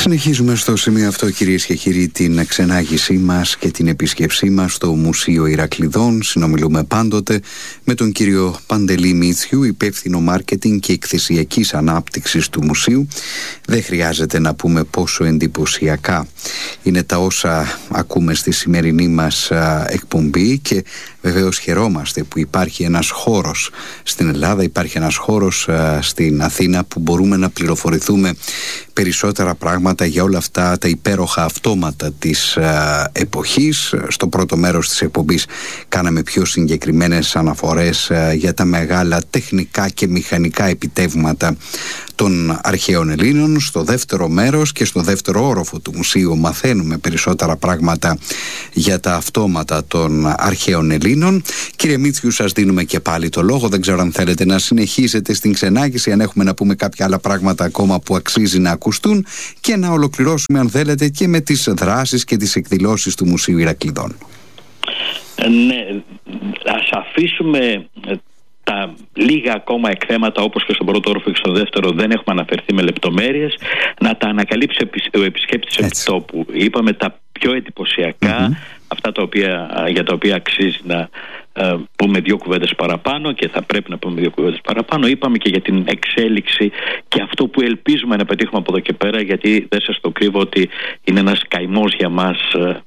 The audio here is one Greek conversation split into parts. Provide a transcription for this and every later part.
Συνεχίζουμε στο σημείο αυτό, κυρίες και κύριοι, την ξενάγησή μας και την επίσκεψή μας στο Μουσείο Ηρακλειδών. Συνομιλούμε πάντοτε με τον κύριο Παντελή Μίτσιου, υπεύθυνο μάρκετινγκ και εκθεσιακής ανάπτυξης του Μουσείου. Δεν χρειάζεται να πούμε πόσο εντυπωσιακά είναι τα όσα ακούμε στη σημερινή μας εκπομπή και βεβαίως χαιρόμαστε που υπάρχει ένας χώρος στην Ελλάδα, υπάρχει ένας χώρος στην Αθήνα που μπορούμε να πληροφορηθούμε περισσότερα πράγματα για όλα αυτά τα υπέροχα αυτόματα της εποχής. Στο πρώτο μέρος της εκπομπής κάναμε πιο συγκεκριμένες αναφορές για τα μεγάλα τεχνικά και μηχανικά επιτεύγματα των αρχαίων Ελλήνων. Στο δεύτερο μέρος και στο δεύτερο όροφο του μουσείου μαθαίνουμε περισσότερα πράγματα για τα αυτόματα των αρχαίων Ελλήνων. Κύριε Μίτσιου, σας δίνουμε και πάλι το λόγο. Δεν ξέρω αν θέλετε να συνεχίσετε στην ξενάγηση, αν έχουμε να πούμε κάποια άλλα πράγματα ακόμα που αξίζει να ακουστούν, και να ολοκληρώσουμε, αν θέλετε, και με τις δράσεις και τις εκδηλώσεις του Μουσείου Ηρακλειδών. Ναι, ας αφήσουμε τα λίγα ακόμα εκθέματα, όπως και στον πρώτο όροφο και στο δεύτερο δεν έχουμε αναφερθεί με λεπτομέρειες, να τα ανακαλύψει ο επισκέπτης επιτόπου. Είπαμε τα πιο εντυπωσιακά, αυτά για τα οποία αξίζει να πούμε δύο κουβέντες παραπάνω και θα πρέπει να πούμε δύο κουβέντες παραπάνω. Είπαμε και για την εξέλιξη και αυτό που ελπίζουμε να πετύχουμε από εδώ και πέρα, γιατί δεν σας το κρύβω ότι είναι ένας καημός για μας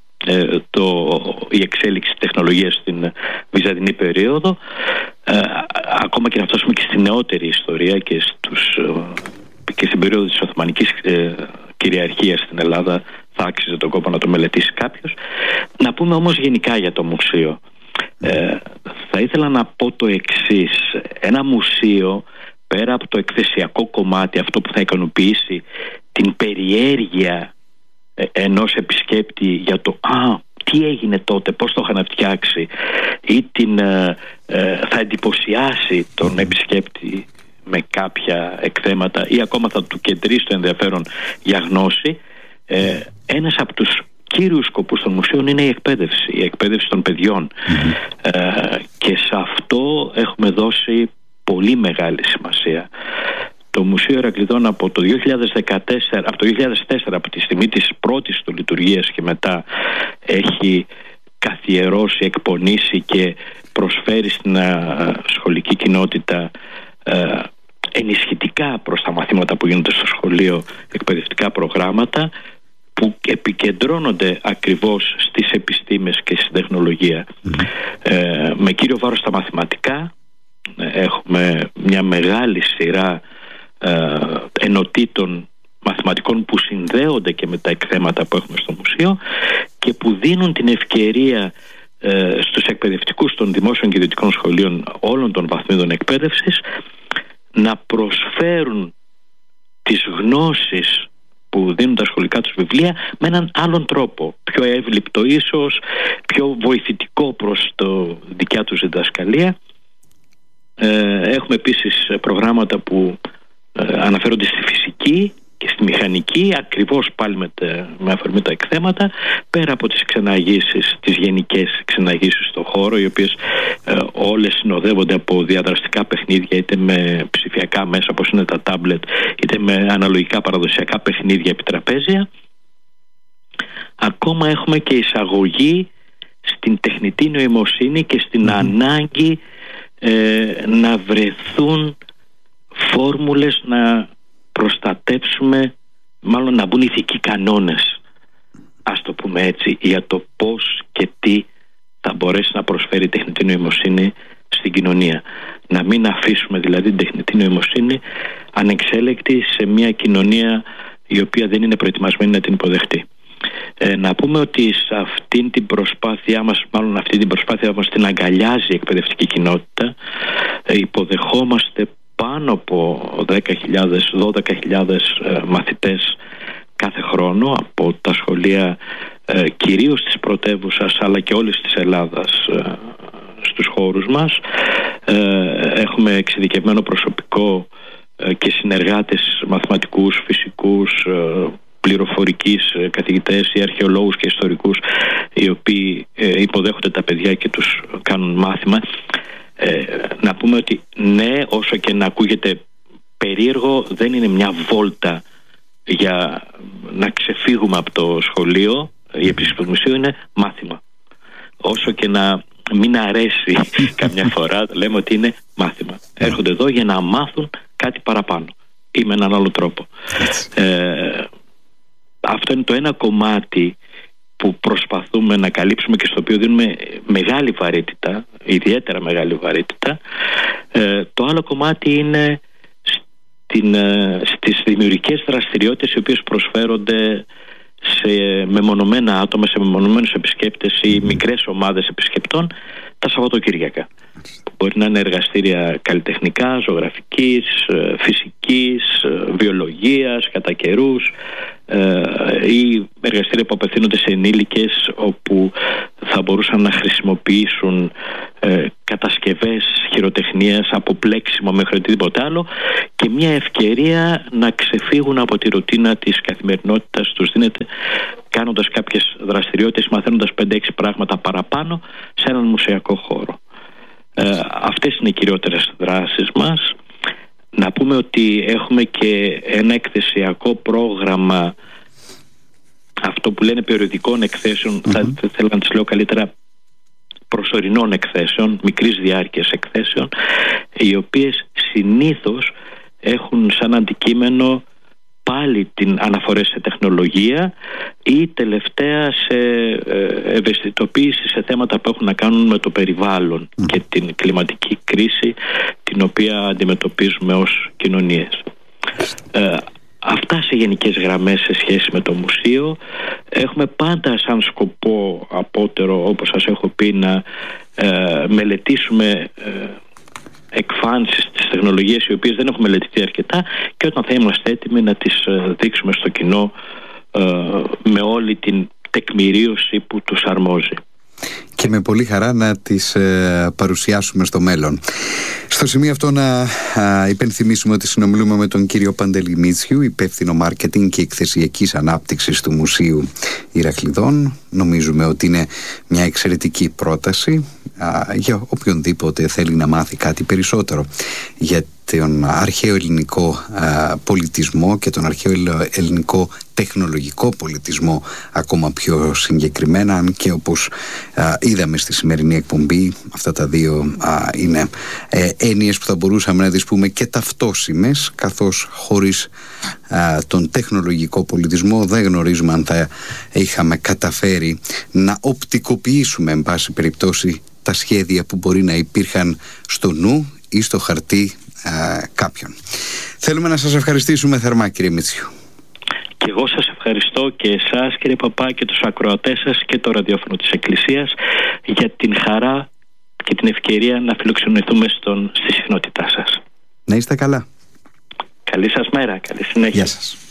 η εξέλιξη της τεχνολογίας στην βυζαντινή περίοδο, ακόμα και να φτάσουμε και στη νεότερη ιστορία και στην περίοδο της Οθωμανικής κυριαρχίας στην Ελλάδα. Θα άξιζε τον κόπο να το μελετήσει κάποιος. Να πούμε όμως γενικά για το μουσείο. Θα ήθελα να πω το εξής. Ένα μουσείο, πέρα από το εκθεσιακό κομμάτι, αυτό που θα ικανοποιήσει την περιέργεια ενός επισκέπτη για το τι έγινε τότε, πώς το είχαν φτιάξει, ή θα εντυπωσιάσει τον επισκέπτη με κάποια εκθέματα, ή ακόμα θα του κεντρήσει το ενδιαφέρον για γνώση, ένας από τους κύριους σκοπούς των μουσείων είναι η εκπαίδευση των παιδιών. Και σε αυτό έχουμε δώσει πολύ μεγάλη σημασία. Το Μουσείο Ηρακλειδών από το 2004, από τη στιγμή της πρώτης του λειτουργίας και μετά, έχει καθιερώσει, εκπονήσει και προσφέρει στην σχολική κοινότητα ενισχυτικά προς τα μαθήματα που γίνονται στο σχολείο εκπαιδευτικά προγράμματα που επικεντρώνονται ακριβώς στις επιστήμες και στην τεχνολογία. Με κύριο βάρος στα μαθηματικά. Έχουμε μια μεγάλη σειρά ενωτήτων μαθηματικών που συνδέονται και με τα εκθέματα που έχουμε στο μουσείο και που δίνουν την ευκαιρία στους εκπαιδευτικούς των δημόσιων και ιδιωτικών σχολείων όλων των βαθμίδων εκπαίδευσης να προσφέρουν τις γνώσεις που δίνουν τα σχολικά τους βιβλία με έναν άλλον τρόπο, πιο εύληπτο ίσως, πιο βοηθητικό προς το δικιά τους διδασκαλία. Έχουμε επίσης προγράμματα που αναφέρονται στη φυσική και στη μηχανική, ακριβώς πάλι με αφορμή τα εκθέματα, πέρα από τις ξεναγήσεις, τις γενικές ξεναγήσεις στον χώρο, οι οποίες όλες συνοδεύονται από διαδραστικά παιχνίδια, είτε με ψηφιακά μέσα όπως είναι τα τάμπλετ, είτε με αναλογικά παραδοσιακά παιχνίδια επί τραπέζια. Ακόμα έχουμε και εισαγωγή στην τεχνητή νοημοσύνη και στην ανάγκη να βρεθούν φόρμουλες να προστατεύσουμε, μάλλον να μπουν ηθικοί κανόνες, ας το πούμε έτσι, για το πώς και τι θα μπορέσει να προσφέρει η τεχνητή νοημοσύνη στην κοινωνία. Να μην αφήσουμε δηλαδή την τεχνητή νοημοσύνη ανεξέλεκτη σε μια κοινωνία η οποία δεν είναι προετοιμασμένη να την υποδεχτεί. Να πούμε ότι σε αυτή την προσπάθειά μας την αγκαλιάζει η εκπαιδευτική κοινότητα. Υποδεχόμαστε πάνω από 12.000 μαθητές κάθε χρόνο από τα σχολεία κυρίως της πρωτεύουσας αλλά και όλης της Ελλάδας στους χώρους μας. Έχουμε εξειδικευμένο προσωπικό και συνεργάτες μαθηματικούς, φυσικούς, πληροφορικής, καθηγητές ή αρχαιολόγους και ιστορικούς, οι οποίοι υποδέχονται τα παιδιά και τους κάνουν μάθημα. Να πούμε ότι ναι, όσο και να ακούγεται περίεργο, δεν είναι μια βόλτα για να ξεφύγουμε από το σχολείο, η επίσκεψη του μουσείου είναι μάθημα. Όσο και να μην αρέσει καμιά φορά, λέμε ότι είναι μάθημα. Έρχονται εδώ για να μάθουν κάτι παραπάνω ή με έναν άλλο τρόπο. Αυτό είναι το ένα κομμάτι που προσπαθούμε να καλύψουμε και στο οποίο δίνουμε μεγάλη βαρύτητα, ιδιαίτερα μεγάλη βαρύτητα. Το άλλο κομμάτι είναι στις δημιουργικές δραστηριότητες οι οποίες προσφέρονται σε μεμονωμένα άτομα, σε μεμονωμένους επισκέπτες ή μικρές ομάδες επισκεπτών τα Σαββατοκύριακα. Μπορεί να είναι εργαστήρια καλλιτεχνικά, ζωγραφικής, φυσικής, βιολογίας, κατά καιρούς, ή εργαστήρια που απευθύνονται σε ενήλικες όπου θα μπορούσαν να χρησιμοποιήσουν κατασκευές χειροτεχνίας από πλέξιμο μέχρι οτιδήποτε άλλο, και μια ευκαιρία να ξεφύγουν από τη ρουτίνα της καθημερινότητας. Τους δίνεται κάνοντας κάποιες δραστηριότητες, μαθαίνοντας 5-6 πράγματα παραπάνω σε έναν μουσειακό χώρο. Αυτές είναι οι κυριότερες δράσεις μας. Να πούμε ότι έχουμε και ένα εκθεσιακό πρόγραμμα, αυτό που λένε περιοδικών εκθέσεων, θα θέλω να τις λέω καλύτερα προσωρινών εκθέσεων, μικρής διάρκειας εκθέσεων, οι οποίες συνήθως έχουν σαν αντικείμενο πάλι την αναφορές σε τεχνολογία ή τελευταία σε ευαισθητοποίηση σε θέματα που έχουν να κάνουν με το περιβάλλον και την κλιματική κρίση την οποία αντιμετωπίζουμε ως κοινωνίες. Αυτά σε γενικές γραμμές σε σχέση με το μουσείο. Έχουμε πάντα σαν σκοπό απότερο, όπως σας έχω πει, να μελετήσουμε εκφάνσεις της τεχνολογίας οι οποίες δεν έχουν μελετηθεί αρκετά, και όταν θα είμαστε έτοιμοι να τις δείξουμε στο κοινό με όλη την τεκμηρίωση που τους αρμόζει. Και με πολύ χαρά να τις παρουσιάσουμε στο μέλλον. Στο σημείο αυτό να υπενθυμίσουμε ότι συνομιλούμε με τον κύριο Παντελή Μίτσιου, υπεύθυνο μάρκετινγκ και εκθεσιακής ανάπτυξης του Μουσείου Ηρακλειδών. Νομίζουμε ότι είναι μια εξαιρετική πρόταση για οποιονδήποτε θέλει να μάθει κάτι περισσότερο για τον αρχαίο ελληνικό πολιτισμό και τον αρχαίο ελληνικό τεχνολογικό πολιτισμό ακόμα πιο συγκεκριμένα, αν και όπως είδαμε στη σημερινή εκπομπή, αυτά τα δύο είναι έννοιες που θα μπορούσαμε να τις πούμε και ταυτόσιμες, καθώς χωρίς τον τεχνολογικό πολιτισμό δεν γνωρίζουμε αν θα είχαμε καταφέρει να οπτικοποιήσουμε εν πάση περιπτώσει τα σχέδια που μπορεί να υπήρχαν στο νου ή στο χαρτί κάποιον. Θέλουμε να σας ευχαριστήσουμε θερμά, κύριε Μίτσιου. Και εγώ σας ευχαριστώ και εσάς, κύριε Παπά, και τους ακροατές σας και το ραδιόφωνο της Εκκλησίας για την χαρά και την ευκαιρία να φιλοξενηθούμε στη συχνότητά σας. Να είστε καλά. Καλή σας μέρα, καλή συνέχεια. Γεια σας.